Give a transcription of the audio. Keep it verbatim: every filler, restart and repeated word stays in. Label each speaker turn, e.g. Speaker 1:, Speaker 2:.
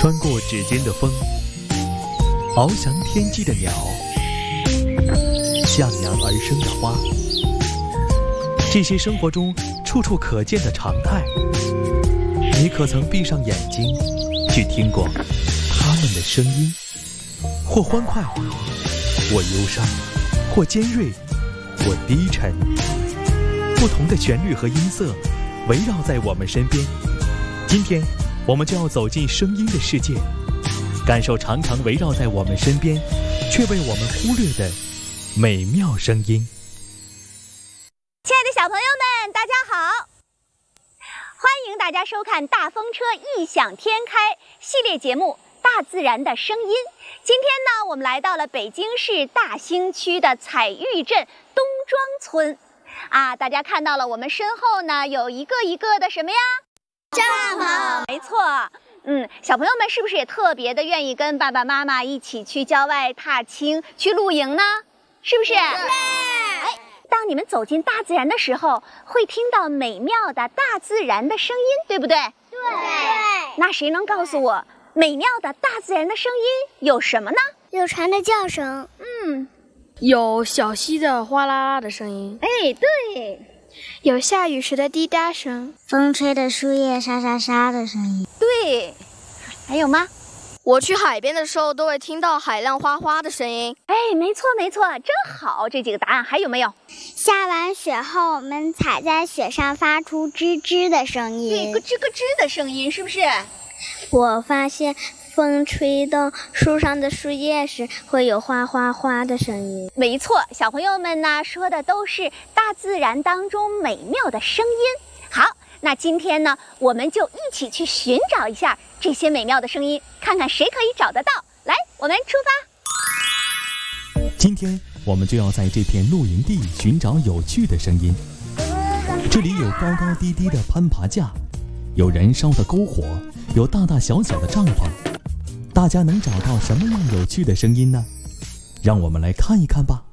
Speaker 1: 穿过指尖的风，翱翔天际的鸟，向阳而生的花，这些生活中处处可见的常态，你可曾闭上眼睛去听过它们的声音？或欢快，或忧伤，或尖锐，或低沉，不同的旋律和音色围绕在我们身边。今天我们就要走进声音的世界，感受常常围绕在我们身边却被我们忽略的美妙声音。
Speaker 2: 亲爱的小朋友们，大家好，欢迎大家收看大风车异想天开系列节目《大自然的声音》。今天呢，我们来到了北京市大兴区的彩玉镇东庄村啊，大家看到了我们身后呢有一个一个的什么呀？帐篷。没错，嗯，小朋友们是不是也特别的愿意跟爸爸妈妈一起去郊外踏青、去露营呢？是不是？对。哎，当你们走进大自然的时候，会听到美妙的大自然的声音，对不对？对。那谁能告诉我，美妙的大自然的声音有什么呢？
Speaker 3: 有蝉的叫声，
Speaker 2: 嗯，
Speaker 4: 有小溪的哗啦啦的声音，
Speaker 2: 哎，对。
Speaker 4: 有下雨时的滴答声，
Speaker 3: 风吹的树叶沙沙沙的声音，
Speaker 2: 对。还有吗？
Speaker 4: 我去海边的时候都会听到海浪哗哗的声音。
Speaker 2: 哎，没错没错，真好。这几个答案还有没有？
Speaker 3: 下完雪后，我们踩在雪上发出吱吱的声音，
Speaker 2: 对，咯吱咯吱的声音，是不是？
Speaker 3: 我发现风吹动树上的树叶时，会有哗哗哗的声音。
Speaker 2: 没错，小朋友们呢说的都是大自然当中美妙的声音。好，那今天呢，我们就一起去寻找一下这些美妙的声音，看看谁可以找得到。来，我们出发。
Speaker 1: 今天我们就要在这片露营地寻找有趣的声音。这里有高高低低的攀爬架，有燃烧的篝火，有大大小小的帐篷。大家能找到什么样有趣的声音呢？让我们来看一看吧。